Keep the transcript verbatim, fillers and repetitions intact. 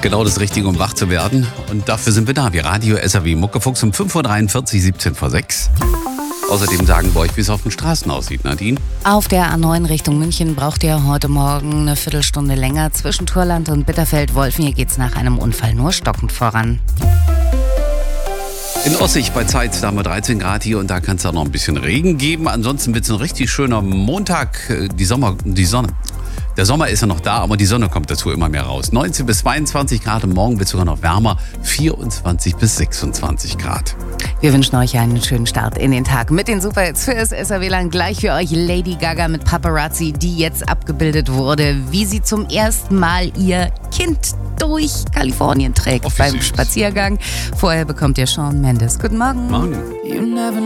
Genau das Richtige, um wach zu werden. Und dafür sind wir da. Wir Radio S R W Muckefuchs um fünf Uhr dreiundvierzig, siebzehn vor sechs. Außerdem sagen wir euch, wie es auf den Straßen aussieht, Nadine. Auf der A neun Richtung München braucht ihr heute Morgen eine Viertelstunde länger. Zwischen Turland und Bitterfeld-Wolfen, hier geht's nach einem Unfall nur stockend voran. In Ossig bei Zeitz, da haben wir dreizehn Grad hier und da kann es auch noch ein bisschen Regen geben. Ansonsten wird es ein richtig schöner Montag. Die Sommer, die Sonne. Der Sommer ist ja noch da, aber die Sonne kommt dazu immer mehr raus. neunzehn bis zweiundzwanzig Grad und morgen wird es sogar noch wärmer. vierundzwanzig bis sechsundzwanzig Grad. Wir wünschen euch einen schönen Start in den Tag mit den Superhits für das S R W-Land. Gleich für euch Lady Gaga mit Paparazzi, die jetzt abgebildet wurde, wie sie zum ersten Mal ihr Kind durch Kalifornien trägt oh, beim süß. Spaziergang. Vorher bekommt ihr Shawn Mendes. Guten Morgen. Morgen.